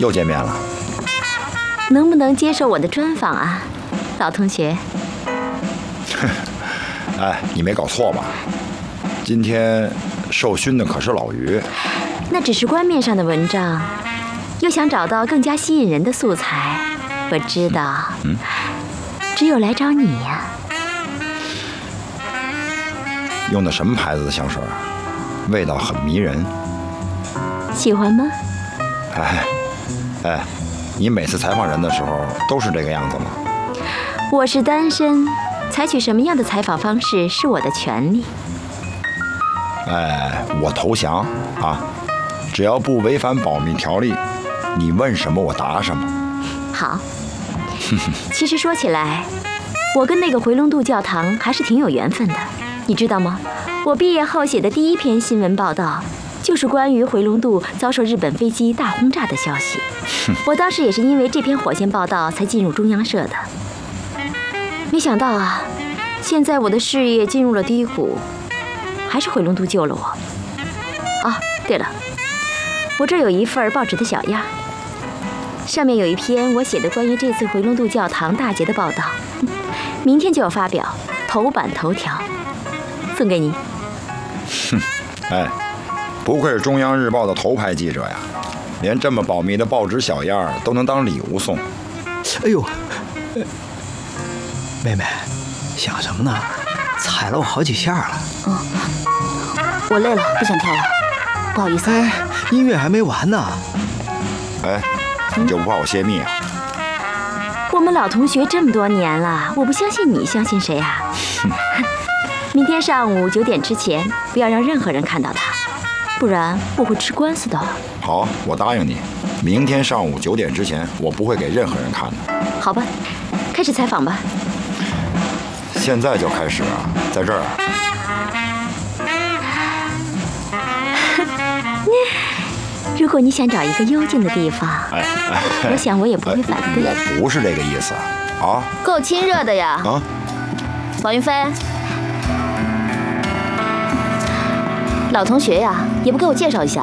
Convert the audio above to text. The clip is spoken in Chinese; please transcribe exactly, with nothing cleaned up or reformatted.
又见面了。 能不能接受我的专访啊，老同学？ 哎，你没搞错吧？今天受勋的可是老于。 那只是官面上的文章，又想找到更加吸引人的素材，我知道， 嗯， 只有来找你呀。 用的什么牌子的香水？味道很迷人。 喜欢吗？ 哎，哎，你每次采访人的时候都是这个样子吗？ 我是单身，采取什么样的采访方式是我的权利。 哎，我投降啊！只要不违反保密条例，你问什么我答什么。 好。其实说起来，我跟那个回龙渡教堂还是挺有缘分的，你知道吗？我毕业后写的第一篇新闻报道，就是关于回龙渡遭受日本飞机大轰炸的消息。我当时也是因为这篇火线报道才进入中央社的。没想到啊，现在我的事业进入了低谷，还是回龙渡救了我。哦，对了，我这儿有一份报纸的小样，上面有一篇我写的关于这次回龙渡教堂大捷的报道，明天就要发表，头版头条，送给你。 哼，哎，不愧是中央日报的头牌记者呀，连这么保密的报纸小样都能当礼物送。 哎呦，妹妹，想什么呢？踩了我好几下了。 嗯，我累了，不想跳了，不好意思。 哎，音乐还没完呢。 哎，你就不怕我泄密啊？ 我们老同学这么多年了，我不相信你相信谁啊？明天上午九点之前，不要让任何人看到他，不然我会吃官司的。 好，我答应你，明天上午九点之前，我不会给任何人看的。 好吧，开始采访吧。 现在就开始啊，在这儿。 如果你想找一个幽静的地方， 哎哎， 我想我也不会反对。 我不是这个意思啊。 够亲热的呀。 啊， 王云飞，老同学呀，也不给我介绍一下。